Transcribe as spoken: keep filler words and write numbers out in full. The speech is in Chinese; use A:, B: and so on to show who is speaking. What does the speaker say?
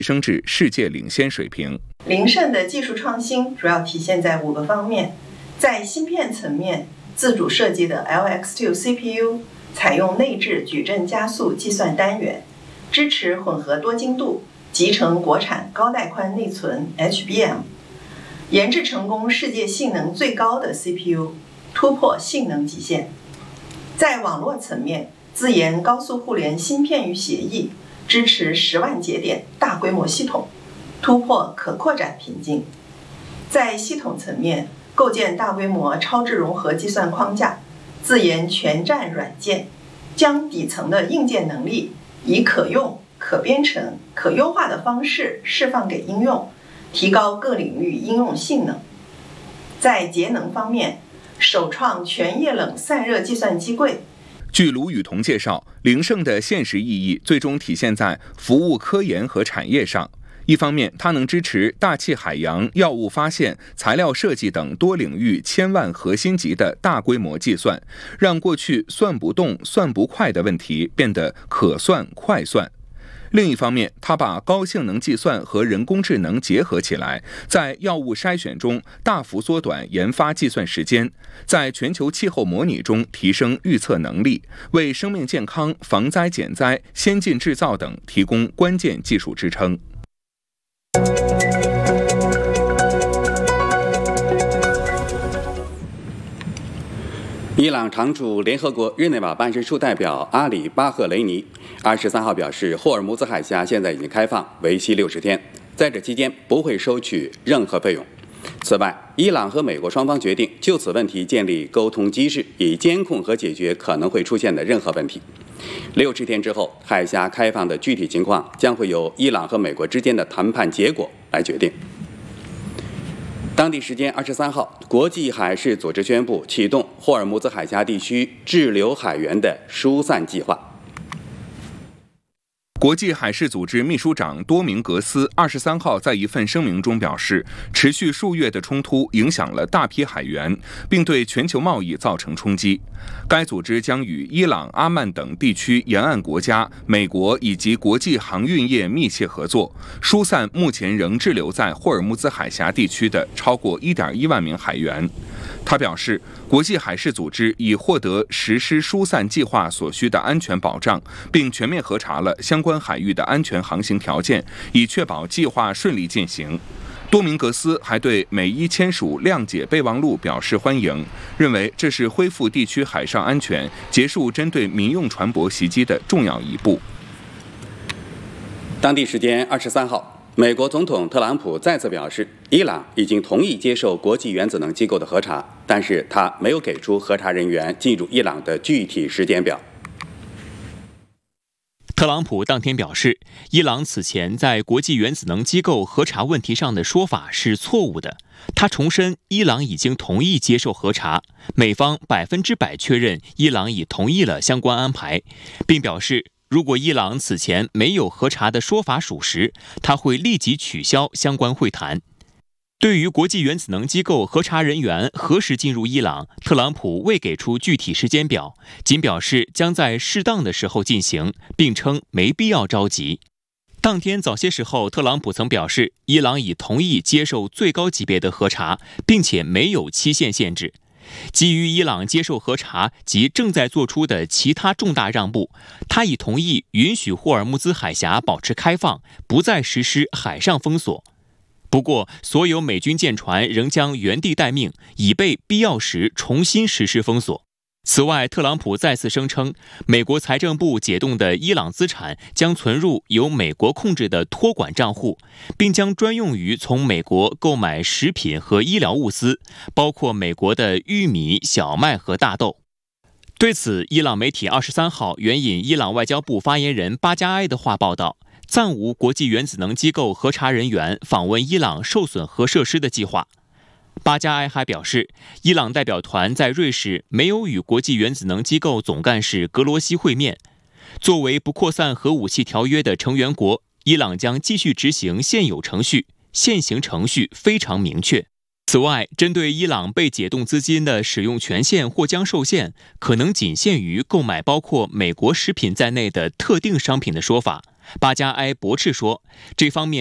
A: 升至世界领先水平。
B: 凌盛的技术创新主要体现在五个方面。在芯片层面，自主设计的 L X 二 C P U 采用内置矩阵加速计算单元，支持混合多精度，集成国产高带宽内存 H B M， 研制成功世界性能最高的 C P U， 突破性能极限。在网络层面，自研高速互联芯片与协议，支持十万节点大规模系统，突破可扩展瓶颈。在系统层面，构建大规模超智融合计算框架，自研全站软件，将底层的硬件能力以可用、可编程、可优化的方式释放给应用，提高各领域应用性能。在节能方面，首创全液冷散热计算机柜。
A: 据卢雨桐介绍，凌盛的现实意义最终体现在服务科研和产业上。一方面，它能支持大气海洋、药物发现、材料设计等多领域千万核心级的大规模计算，让过去算不动、算不快的问题变得可算、快算。另一方面，它把高性能计算和人工智能结合起来，在药物筛选中大幅缩短研发计算时间，在全球气候模拟中提升预测能力，为生命健康、防灾减灾、先进制造等提供关键技术支撑。
C: 伊朗常驻联合国日内瓦办事处代表阿里巴赫雷尼二十三号表示，霍尔木兹海峡现在已经开放，为期六十天，在这期间不会收取任何费用。此外，伊朗和美国双方决定就此问题建立沟通机制，以监控和解决可能会出现的任何问题。六十天之后，海峡开放的具体情况将会由伊朗和美国之间的谈判结果来决定。当地时间二十三号，国际海事组织宣布启动霍尔木兹海峡地区滞留海员的疏散计划。
A: 国际海事组织秘书长多明格斯二十三号在一份声明中表示，持续数月的冲突影响了大批海员，并对全球贸易造成冲击。该组织将与伊朗、阿曼等地区沿岸国家、美国以及国际航运业密切合作，疏散目前仍滞留在霍尔木兹海峡地区的超过 一点一万名海员。他表示，国际海事组织已获得实施疏散计划所需的安全保障，并全面核查了相关海域的安全航行条件，以确保计划顺利进行。多明格斯还对美伊签署谅解备忘录表示欢迎，认为这是恢复地区海上安全、结束针对民用船舶袭击的重要一步。
C: 当地时间二十三号，美国总统特朗普再次表示，伊朗已经同意接受国际原子能机构的核查，但是他没有给出核查人员进入伊朗的具体时间表。
D: 特朗普当天表示，伊朗此前在国际原子能机构核查问题上的说法是错误的。他重申，伊朗已经同意接受核查，美方百分之百确认伊朗已同意了相关安排，并表示，如果伊朗此前没有核查的说法属实，他会立即取消相关会谈。对于国际原子能机构核查人员何时进入伊朗，特朗普未给出具体时间表，仅表示将在适当的时候进行，并称没必要着急。当天早些时候，特朗普曾表示，伊朗已同意接受最高级别的核查，并且没有期限限制。基于伊朗接受核查及正在做出的其他重大让步，他已同意允许霍尔木兹海峡保持开放，不再实施海上封锁。不过，所有美军舰船仍将原地待命，以备必要时重新实施封锁。此外，特朗普再次声称，美国财政部解冻的伊朗资产将存入由美国控制的托管账户，并将专用于从美国购买食品和医疗物资，包括美国的玉米、小麦和大豆。对此，伊朗媒体二十三号援引伊朗外交部发言人巴加埃的话报道，暂无国际原子能机构核查人员访问伊朗受损核设施的计划。巴加埃还表示，伊朗代表团在瑞士没有与国际原子能机构总干事格罗西会面。作为不扩散核武器条约的成员国，伊朗将继续执行现有程序，现行程序非常明确。 此外，针对伊朗被解冻资金的使用权限或将受限，可能仅限于购买包括美国食品在内的特定商品的说法，巴加埃驳斥说，这方面